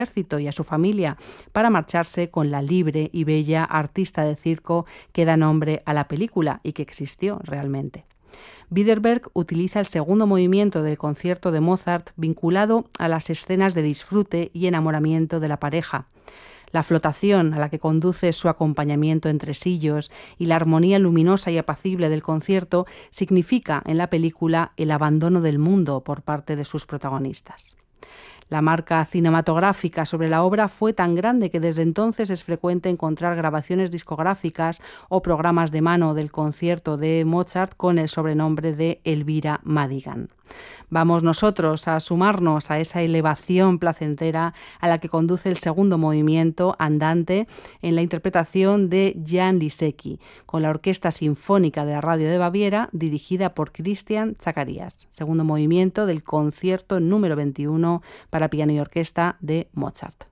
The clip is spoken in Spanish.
ejército y a su familia para marcharse con la libre y bella artista de circo que da nombre a la película y que existió realmente. Biederberg utiliza el segundo movimiento del concierto de Mozart vinculado a las escenas de disfrute y enamoramiento de la pareja. La flotación a la que conduce su acompañamiento en tresillos y la armonía luminosa y apacible del concierto significa en la película el abandono del mundo por parte de sus protagonistas. La marca cinematográfica sobre la obra fue tan grande que desde entonces es frecuente encontrar grabaciones discográficas o programas de mano del concierto de Mozart con el sobrenombre de Elvira Madigan. Vamos nosotros a sumarnos a esa elevación placentera a la que conduce el segundo movimiento andante en la interpretación de Jan Lisecki, con la Orquesta Sinfónica de la Radio de Baviera, dirigida por Christian Zacharias. Segundo movimiento del concierto número 21 para piano y orquesta de Mozart.